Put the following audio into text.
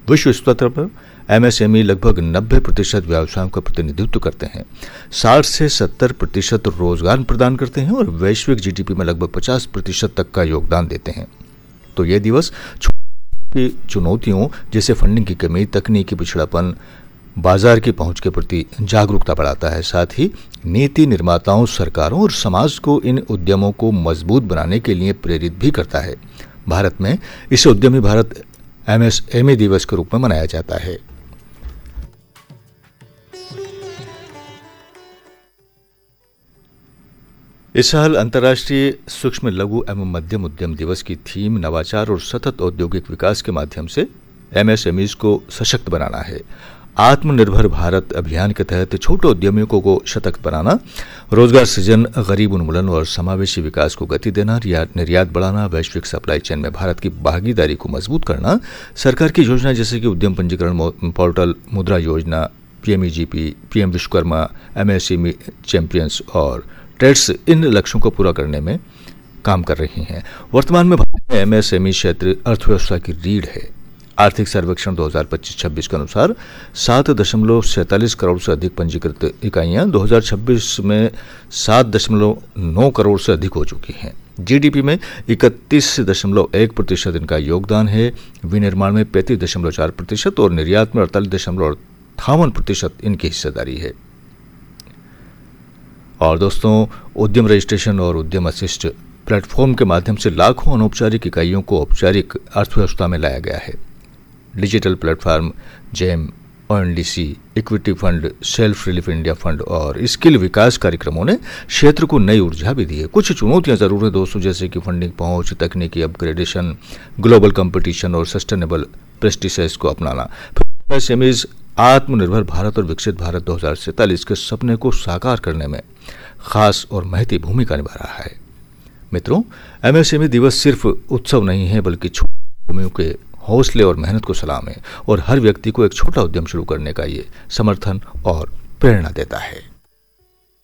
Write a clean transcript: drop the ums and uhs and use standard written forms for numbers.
विश्व स्तर पर एमएसएमई लगभग 90% व्यवसायों का प्रतिनिधित्व करते हैं, 60 से 70% रोजगार प्रदान करते हैं और वैश्विक जीडीपी में लगभग 50% तक का योगदान देते हैं। तो यह दिवस छोटी चुनौतियों जैसे फंडिंग की कमी, तकनीकी पिछड़ापन, बाजार की पहुंच के प्रति जागरूकता बढ़ाता है। साथ ही नीति निर्माताओं, सरकारों और समाज को इन उद्यमों को मजबूत बनाने के लिए प्रेरित भी करता है। भारत में इसे उद्यमी भारत एमएसएमई दिवस के रूप में मनाया जाता है। इस साल अंतर्राष्ट्रीय सूक्ष्म, लघु एवं मध्यम उद्यम दिवस की थीम नवाचार और सतत औद्योगिक विकास के माध्यम से एमएसएमईज को सशक्त बनाना है। आत्मनिर्भर भारत अभियान के तहत छोटे उद्यमियों को सशक्त बनाना, रोजगार सृजन, गरीब उन्मूलन और समावेशी विकास को गति देना, निर्यात बढ़ाना, वैश्विक सप्लाई चेन में भारत की भागीदारी को मजबूत करना, सरकार की योजना जैसे कि उद्यम पंजीकरण पोर्टल, मुद्रा योजना, PMEGP, PM Vishwakarma, MSME champions और ट्रेड्स इन लक्ष्यों को पूरा करने में काम कर रही हैं। वर्तमान में भारत में एमएसएमई क्षेत्र अर्थव्यवस्था की रीढ़ है। आर्थिक सर्वेक्षण 2025-26 के अनुसार 7.47 करोड़ से अधिक पंजीकृत इकाइयां 2026 में 7.9 करोड़ से अधिक हो चुकी हैं। जीडीपी में 31.1% इनका योगदान है। विनिर्माण में 35.4% और निर्यात में 48.58% इनकी हिस्सेदारी है। और दोस्तों, उद्यम रजिस्ट्रेशन और उद्यम असिस्ट प्लेटफॉर्म के माध्यम से लाखों अनौपचारिक इकाइयों को औपचारिक अर्थव्यवस्था में लाया गया है। Digital platform GeM, ONDC, equity fund, self relief India fund और स्किल विकास कार्यक्रमों ने क्षेत्र को नई ऊर्जा भी दी है। कुछ चुनौतियां जरूर है दोस्तों, जैसे कि फंडिंग पहुंच, तकनीकी अपग्रेडेशन, ग्लोबल कंपटीशन और सस्टेनेबल प्रैक्टिसेस को अपनाना। एमएसएमईज आत्मनिर्भर भारत और विकसित भारत 2047 के सपने को साकार करने में खास और महती भूमिका निभा रहा है। मित्रों, एमएसएमई दिवस सिर्फ उत्सव नहीं है, बल्कि छोटे उद्यमियों के हौसले और मेहनत को सलाम है और हर व्यक्ति को एक छोटा उद्यम शुरू करने का ये समर्थन और प्रेरणा देता है।